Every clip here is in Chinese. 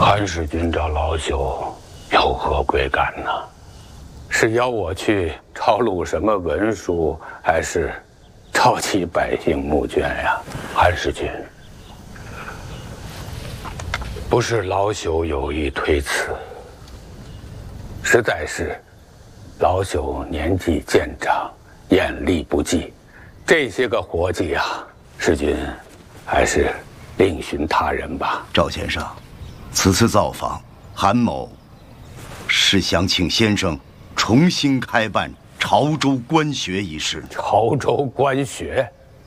韩世君找老朽有何贵干呢？是要我去抄录什么文书，还是召集百姓募捐呀？韩世君，不是老朽有意推辞，实在是老朽年纪渐长，眼力不济，这些个活计啊，世君还是另寻他人吧。 赵先生，此次造访，韩某是想请先生重新开办潮州官学一事。 潮州官学，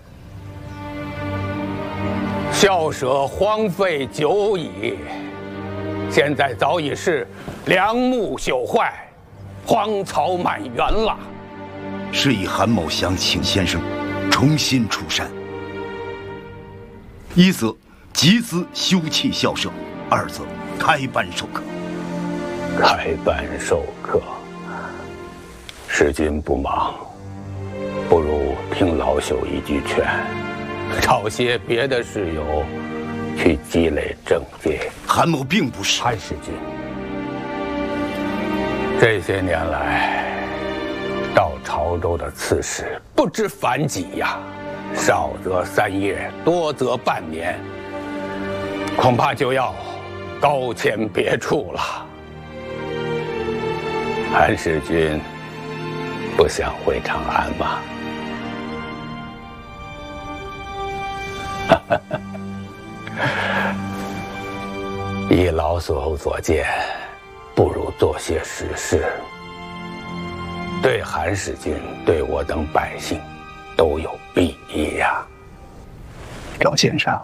校舍荒废久矣，现在早已是梁木朽坏，荒草满园了。 是以韩某想请先生重新出山，一则集资修葺校舍，二则开班授课。 开班授课，世君不忙，不如听老朽一句劝，找些别的事友去积累政界。 韩某并不是。 韩世君，这些年来到潮州的刺史不知凡几呀，少则3月，多则半年，恐怕就要高迁别处了。韩世君不想回长安吗？依老朽所见，不如做些实事，对韩世君，对我等百姓都有裨益呀。 赵先生，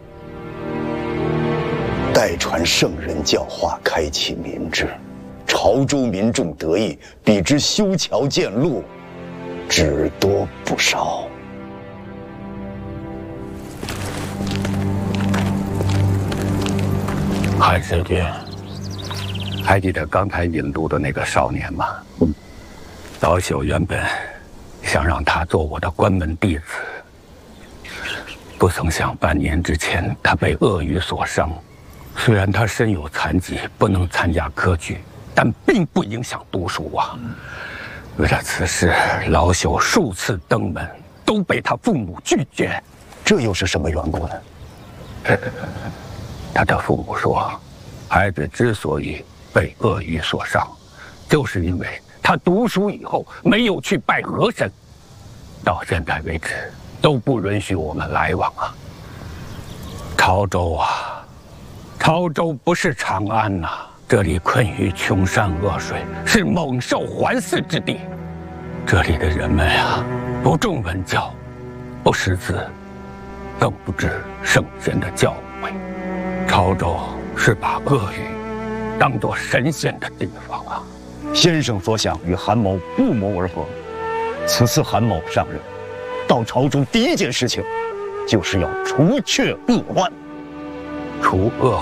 代传圣人教化，开启民智，潮州民众得益，比之修桥建路，只多不少。 韩世君，还记得刚才引路的那个少年吗？老朽原本想让他做我的关门弟子，不曾想半年之前他被鳄鱼所伤。虽然他身有残疾，不能参加科举，但并不影响读书啊。为了此事，老朽数次登门，都被他父母拒绝。 这又是什么缘故呢？ 他的父母说，孩子之所以被鳄鱼所伤，就是因为他读书以后没有去拜河神，到现在为止都不允许我们来往啊。潮州啊，潮州不是长安呐，这里困于穷山恶水，是猛兽环伺之地。这里的人们啊，不重文教，不识字，更不知圣贤的教诲。潮州是把鳄鱼当作神仙的地方啊！ 先生所想与韩某不谋而合。此次韩某上任，到潮州第一件事情，就是要除却恶患。 除恶